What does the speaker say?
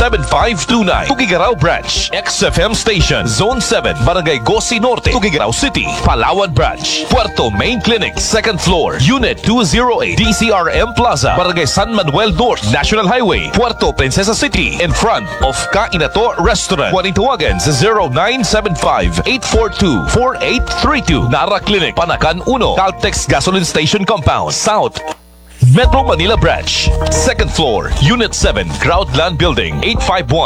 0917-579-7529. Tugigaraw Branch, XFM Station, Zone 7, Barangay Gosi Norte, Tugigaraw City, Palawan Branch, Puerto Main Clinic, 2nd floor, Unit 208, DCRM Plaza, Barangay San Manuel North, National Highway, Puerto Princesa City, in front of Kainato Restaurant. Huwag sa 0975-842-4832. Nara Clinic, Panakan 1, Caltex Gasoline Station Compound, South Metro Manila Branch, 2nd floor, Unit 7, Groundland Building, 851